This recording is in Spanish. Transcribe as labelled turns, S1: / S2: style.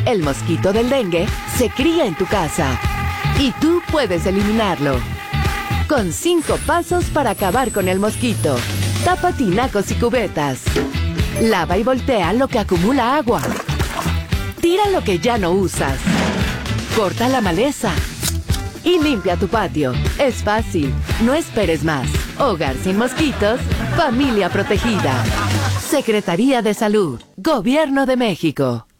S1: El mosquito del dengue se cría en tu casa y tú puedes eliminarlo. Con 5 pasos para acabar con el mosquito. Tapa tinacos y cubetas. Lava y voltea lo que acumula agua. Tira lo que ya no usas. Corta la maleza. Y limpia tu patio. Es fácil. No esperes más. Hogar sin mosquitos. Familia protegida. Secretaría de Salud. Gobierno de México.